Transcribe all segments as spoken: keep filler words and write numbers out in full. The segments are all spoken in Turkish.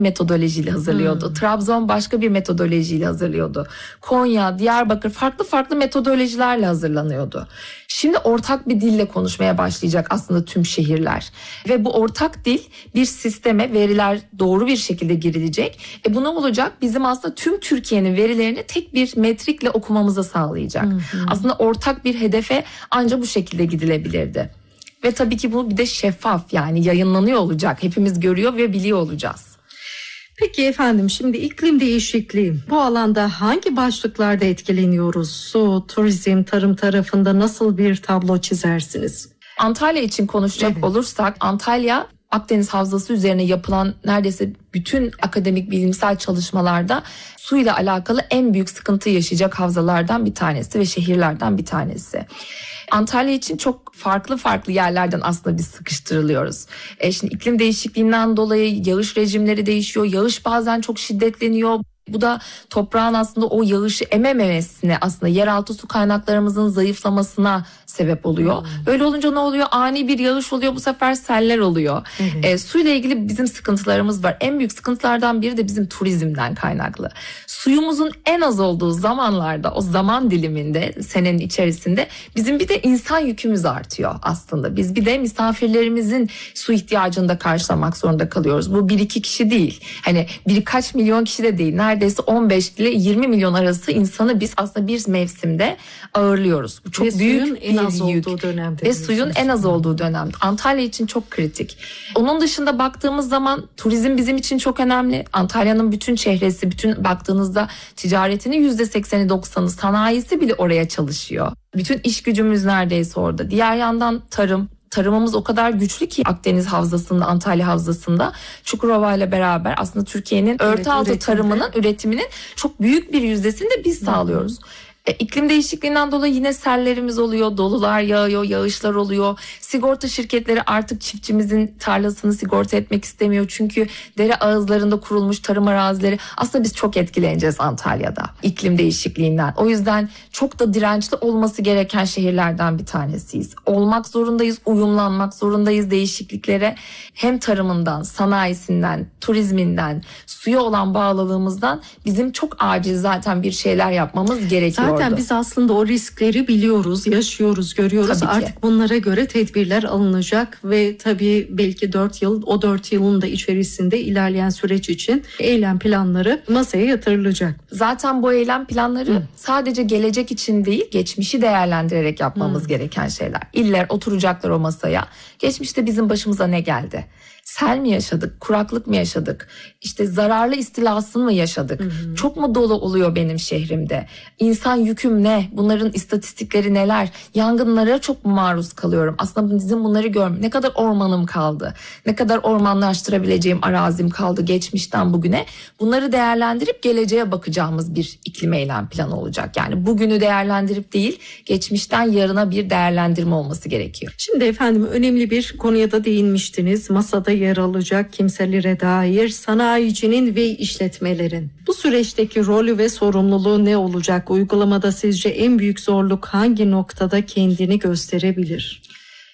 metodolojiyle hazırlıyordu. Hmm. Trabzon başka bir metodolojiyle hazırlıyordu. Konya, Diyarbakır farklı farklı metodolojilerle hazırlanıyordu. Şimdi ortak bir dille konuşmaya başlayacak aslında tüm şehirler. Ve bu ortak dil bir sisteme, veriler doğru bir şekilde girilecek. E bu ne olacak? Bizim aslında tüm Türkiye'nin verilerini tek bir metrikle okumamıza sağlayacak. Hmm. Aslında ortak bir hedefe ancak bu şekilde gidilebilirdi. Ve tabii ki bu bir de şeffaf, yani yayınlanıyor olacak. Hepimiz görüyor ve biliyor olacağız. Peki efendim, şimdi iklim değişikliği, bu alanda hangi başlıklarda etkileniyoruz? Su, turizm, tarım tarafında nasıl bir tablo çizersiniz? Antalya için konuşacak evet. olursak, Antalya Akdeniz Havzası üzerine yapılan neredeyse bütün akademik bilimsel çalışmalarda suyla alakalı en büyük sıkıntı yaşayacak havzalardan bir tanesi ve şehirlerden bir tanesi. Antalya için çok farklı farklı yerlerden aslında biz sıkıştırılıyoruz. E şimdi iklim değişikliğinden dolayı yağış rejimleri değişiyor. Yağış bazen çok şiddetleniyor. Bu da toprağın aslında o yağışı emememesine, aslında yeraltı su kaynaklarımızın zayıflamasına sebep oluyor. Hmm. Böyle olunca ne oluyor? Ani bir yağış oluyor, bu sefer seller oluyor. Hmm. E, suyla ilgili bizim sıkıntılarımız var. En büyük sıkıntılardan biri de bizim turizmden kaynaklı. Suyumuzun en az olduğu zamanlarda, o zaman diliminde, senenin içerisinde bizim bir de insan yükümüz artıyor aslında. Biz bir de misafirlerimizin su ihtiyacını da karşılamak zorunda kalıyoruz. Bu bir iki kişi değil. Hani birkaç milyon kişi de değil. Neredeyse on beş ile yirmi milyon arası insanı biz aslında bir mevsimde ağırlıyoruz. Bu çok ve büyük suyun en az yük. olduğu dönemde. Ve suyun en az olduğu dönem. Antalya için çok kritik. Onun dışında baktığımız zaman turizm bizim için çok önemli. Antalya'nın bütün çehresi, bütün baktığınızda ticaretinin yüzde sekseni doksanı, sanayisi bile oraya çalışıyor. Bütün iş gücümüz neredeyse orada. Diğer yandan tarım. Tarımımız o kadar güçlü ki Akdeniz Havzası'nda, Antalya Havzası'nda, Çukurova ile beraber aslında Türkiye'nin evet, örtü altı üretimde. tarımının, üretiminin çok büyük bir yüzdesini de biz sağlıyoruz. E, iklim değişikliğinden dolayı yine sellerimiz oluyor, dolular yağıyor, yağışlar oluyor. Sigorta şirketleri artık çiftçimizin tarlasını sigorta etmek istemiyor. Çünkü dere ağızlarında kurulmuş tarım arazileri. Aslında biz çok etkileneceğiz Antalya'da iklim değişikliğinden. O yüzden çok da dirençli olması gereken şehirlerden bir tanesiyiz. Olmak zorundayız, uyumlanmak zorundayız değişikliklere. Hem tarımından, sanayisinden, turizminden, suya olan bağlılığımızdan bizim çok acil zaten bir şeyler yapmamız gerekiyor. Zaten biz aslında o riskleri biliyoruz, yaşıyoruz, görüyoruz. Artık bunlara göre tedbirler alınacak ve tabii belki dört yıl, o dört yılın da içerisinde ilerleyen süreç için eylem planları masaya yatırılacak. Zaten bu eylem planları Hı. sadece gelecek için değil, geçmişi değerlendirerek yapmamız Hı. gereken şeyler. İller oturacaklar o masaya. Geçmişte bizim başımıza ne geldi? Sel mi yaşadık, kuraklık mı yaşadık, işte zararlı istilasını mı yaşadık, hı hı. çok mu dolu oluyor benim şehrimde, İnsan yüküm ne, bunların istatistikleri neler, yangınlara çok mu maruz kalıyorum, aslında bizim bunları görmem, ne kadar ormanım kaldı, ne kadar ormanlaştırabileceğim arazim kaldı geçmişten bugüne, bunları değerlendirip geleceğe bakacağımız bir iklim eylem planı olacak. Yani bugünü değerlendirip değil, geçmişten yarına bir değerlendirme olması gerekiyor. Şimdi efendim, önemli bir konuya da değinmiştiniz. Masada yer alacak kimselere dair sanayicinin ve işletmelerin. Bu süreçteki rolü ve sorumluluğu ne olacak? Uygulamada sizce en büyük zorluk hangi noktada kendini gösterebilir?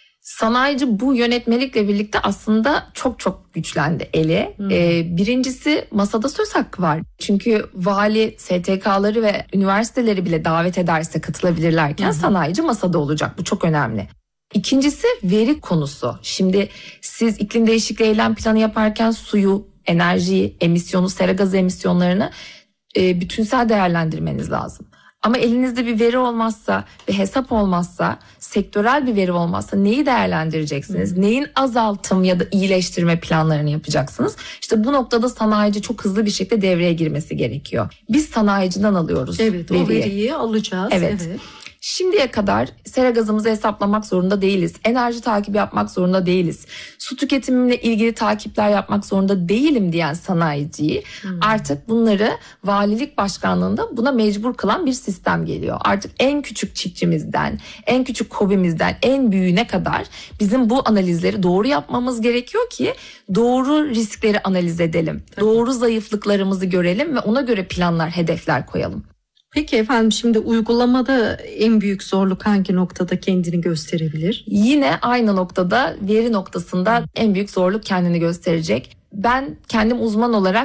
Sanayici bu yönetmelikle birlikte aslında çok çok güçlendi eli. Hmm. Ee, birincisi, masada söz hakkı var. Çünkü vali S T K'ları ve üniversiteleri bile davet ederse katılabilirlerken hmm. sanayici masada olacak. Bu çok önemli. İkincisi veri konusu. Şimdi siz iklim değişikliği eylem planı yaparken suyu, enerjiyi, emisyonu, sera gazı emisyonlarını e, bütünsel değerlendirmeniz lazım. Ama elinizde bir veri olmazsa ve hesap olmazsa, sektörel bir veri olmazsa neyi değerlendireceksiniz? Hmm. Neyin azaltım ya da iyileştirme planlarını yapacaksınız? İşte bu noktada sanayici çok hızlı bir şekilde devreye girmesi gerekiyor. Biz sanayiciden alıyoruz evet, veriyi. Evet, o veriyi alacağız. Evet. evet. Şimdiye kadar sera gazımızı hesaplamak zorunda değiliz. Enerji takibi yapmak zorunda değiliz. Su tüketimimle ilgili takipler yapmak zorunda değilim diyen sanayiciyi hmm. artık bunları valilik başkanlığında buna mecbur kılan bir sistem geliyor. Artık en küçük çiftçimizden, en küçük hobimizden en büyüğüne kadar bizim bu analizleri doğru yapmamız gerekiyor ki doğru riskleri analiz edelim. Tabii. Doğru zayıflıklarımızı görelim ve ona göre planlar, hedefler koyalım. Peki efendim, şimdi uygulamada en büyük zorluk hangi noktada kendini gösterebilir? Yine aynı noktada, veri noktasında en büyük zorluk kendini gösterecek. Ben kendim uzman olarak